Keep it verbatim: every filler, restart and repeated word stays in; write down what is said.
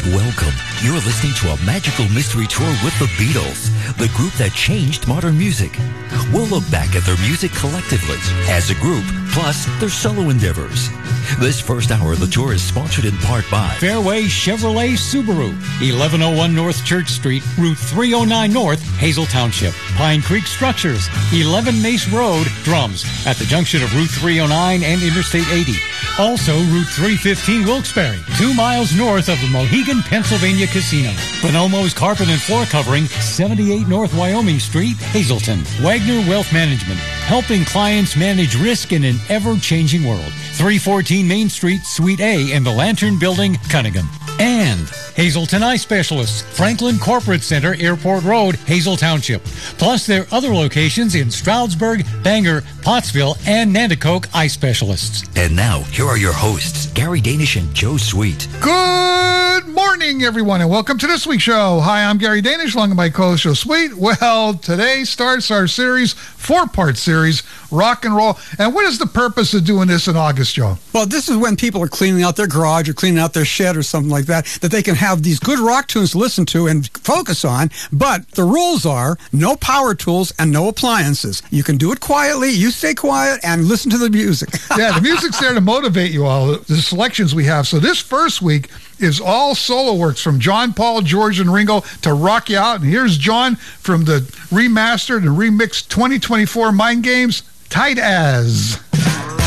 Welcome. You're listening to a magical mystery tour with the Beatles, the group that changed modern music. We'll look back at their music collectively, as a group, plus their solo endeavors. This first hour of the tour is sponsored in part by Fairway Chevrolet Subaru, eleven oh one North Church Street, Route three oh nine North, Hazel Township. Pine Creek Structures, eleven Mace Road, Drums, at the junction of Route three oh nine and Interstate eighty. Also, Route three fifteen Wilkes-Barre, two miles north of the Mohegan, Pennsylvania Casino. Bonomo's Carpet and Floor Covering, seventy-eight North Wyoming Street, Hazleton. Wagner Wealth Management, helping clients manage risk in an ever-changing world. three fourteen Main Street, Suite A in the Lantern Building, Cunningham. And Hazleton Eye Specialists, Franklin Corporate Center, Airport Road, Hazel Township. Plus their other locations in Stroudsburg, Bangor, Pottsville, and Nanticoke Eye Specialists. And now, here are your hosts, Gary Danish and Joe Sweet. Good morning, everyone, and welcome to this week's show. Hi, I'm Gary Danish, along with my co-host, Joe Sweet. Well, today starts our series, four-part series, Rock and Roll. And what is the purpose of doing this in August, Joe? Well, this is when people are cleaning out their garage or cleaning out their shed or something like that, that they can have these good rock tunes to listen to and focus on. But the rules are no power tools and no appliances. You can do it quietly. You stay quiet and listen to the music. Yeah, the music's there to motivate you all, the selections we have. So this first week is all solo works from John, Paul, George, and Ringo to rock you out. And here's John from the remastered and remixed twenty twenty-four Mind Games, Tight As.